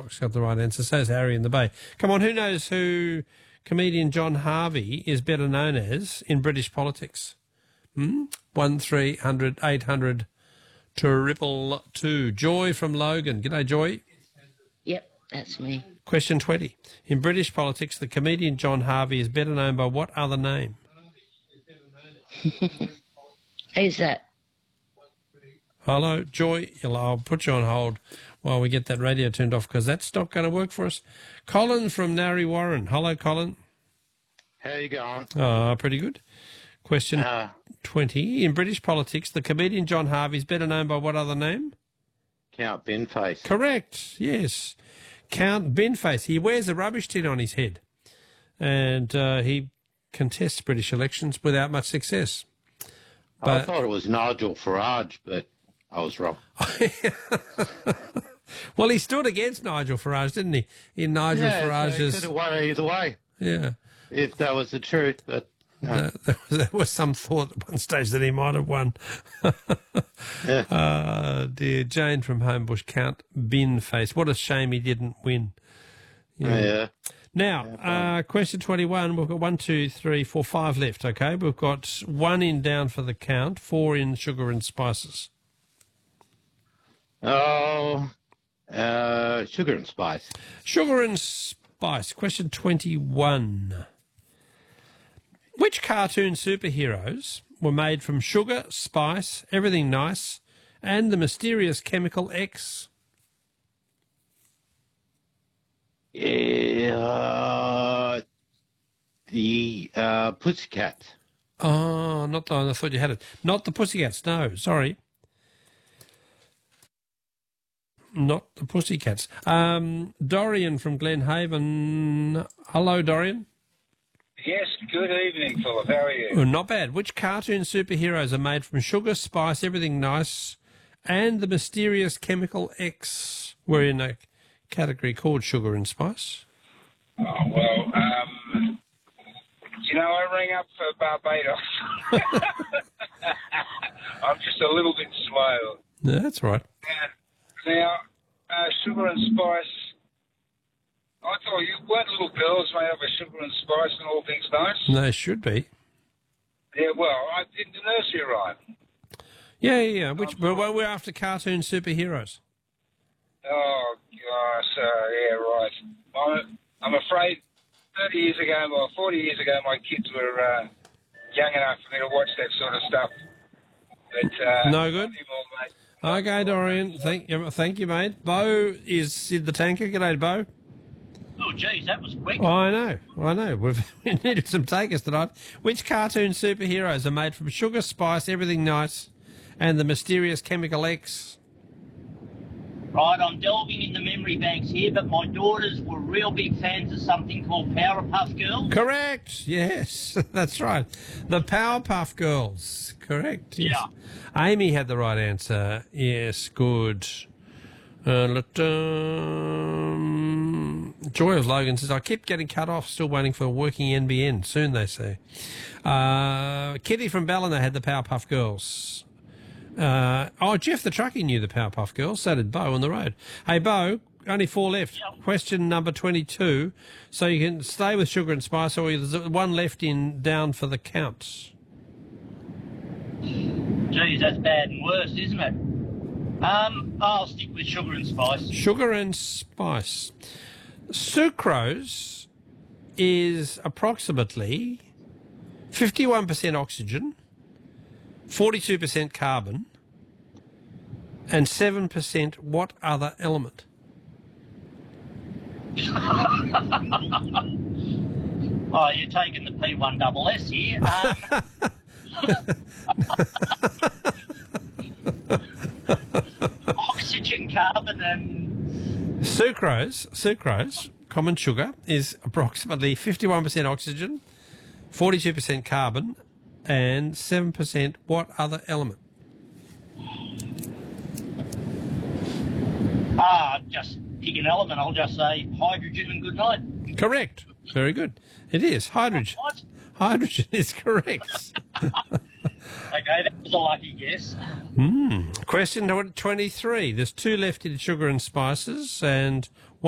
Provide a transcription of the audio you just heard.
Fox got the right answer. So is Harry in the Bay. Come on, who knows who comedian John Harvey is better known as in British politics? 1300 800 222. Joy from Logan. G'day, Joy. Yep, that's me. Question 20. In British politics, the comedian John Harvey is better known by what other name? Who's that? Hello, Joy. I'll put you on hold while we get that radio turned off because that's not going to work for us. Colin from Narre Warren. Hello, Colin. How you going? Pretty good. Question 20. In British politics, the comedian John Harvey is better known by what other name? Count Benface. Correct, yes. Count Benface. He wears a rubbish tin on his head and he contests British elections without much success. I thought it was Nigel Farage, but I was wrong. Well, he stood against Nigel Farage, didn't he? In Nigel Farage's... It could have won either way. Yeah. If that was the truth, but... No. There was some thought at one stage that he might have won. Yeah. Dear Jane from Homebush, Count Benface. What a shame he didn't win. Yeah. Now, question 21. We've got 1, 2, 3, 4, 5 left, okay? We've got 1 in down for the count, 4 in sugar and spices. Oh, sugar and spice. Sugar and spice. Question 21. Which cartoon superheroes were made from sugar, spice, everything nice, and the mysterious chemical X? The Pussycats. Oh, not the one. I thought you had it. Not the Pussycats. No, sorry. Not the Pussycats. Dorian from Glenhaven. Hello, Dorian. Yes, good evening, Philip. How are you? Oh, not bad. Which cartoon superheroes are made from sugar, spice, everything nice, and the mysterious chemical X? We're in a category called sugar and spice. Oh, well, you know, I rang up for Barbados. I'm just a little bit slow. No, that's right. Now, sugar and spice, I thought you weren't little girls made up of sugar and spice and all things nice? They should be. Yeah, well, I did the nursery rhyme. Yeah. We're after cartoon superheroes. Oh, gosh, yeah, right. I'm afraid 30 years ago, or 40 years ago, my kids were young enough for me to watch that sort of stuff. But, no good? Anymore, mate. Okay, Dorian. Thank you, mate. Bo is in the tanker. G'day, Bo. Oh, geez, that was quick. I know. We needed some takers tonight. Which cartoon superheroes are made from sugar, spice, everything nice, and the mysterious chemical X? Right, I'm delving in the memory banks here, but my daughters were real big fans of something called Powerpuff Girls. Correct. Yes, that's right. The Powerpuff Girls. Correct. Yes. Yeah. Amy had the right answer. Yes, good. Joy of Logan says, I keep getting cut off, still waiting for a working NBN. Soon, they say. Kitty from Ballina had the Powerpuff Girls. Jeff the truckie knew the Powerpuff Girls. So did Bo on the road. Hey, Bo, only 4 left. Yep. Question number 22. So you can stay with sugar and spice, or there's 1 left in down for the counts. Geez, that's bad and worse, isn't it? I'll stick with sugar and spice. Sugar and spice. Sucrose is approximately 51% oxygen, 42% carbon, and 7% what other element? Oh, you're taking the P1SS here. Oxygen, carbon, and... Sucrose, common sugar, is approximately 51% oxygen, 42% carbon, and 7% what other element? Just pick an element. I'll just say hydrogen and good night. Correct. Very good. It is hydrogen. What? Hydrogen is correct. Okay, that was a lucky guess. Question 23. There's 2 left in sugar and spices and